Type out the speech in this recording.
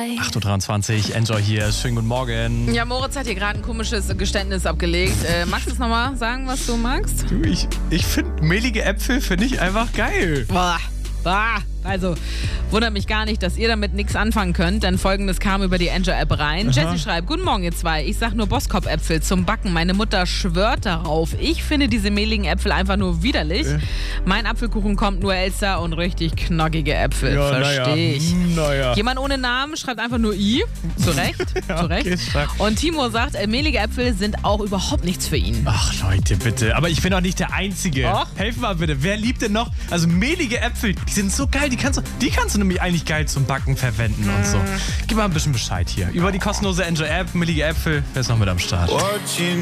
8.23 Uhr, Enjoy hier. Schönen guten Morgen. Ja, Moritz hat hier gerade ein komisches Geständnis abgelegt. Magst du es nochmal sagen, was du magst? Du, ich finde mehlige Äpfel finde ich einfach geil. Boah. Also, wundert mich gar nicht, dass ihr damit nichts anfangen könnt, denn Folgendes kam über die Enjoy-App rein. Jessie schreibt, guten Morgen ihr zwei, ich sag nur Boskop-Äpfel zum Backen. Meine Mutter schwört darauf. Ich finde diese mehligen Äpfel einfach nur widerlich. Mein Apfelkuchen kommt nur Elster und richtig knackige Äpfel. Ja, verstehe ich. Naja. Jemand ohne Namen schreibt einfach nur I. Zu Recht. Ja, zu Recht. okay, stark. Und Timo sagt, mehlige Äpfel sind auch überhaupt nichts für ihn. Ach Leute, bitte. Aber ich bin doch nicht der Einzige. Och. Helf mal bitte. Wer liebt denn noch? Also mehlige Äpfel, die sind so geil. Die kannst du nämlich eigentlich geil zum Backen verwenden und so. Gib mal ein bisschen Bescheid hier. Über die kostenlose Enjoy-App, mehlige Äpfel. Wer ist noch mit am Start?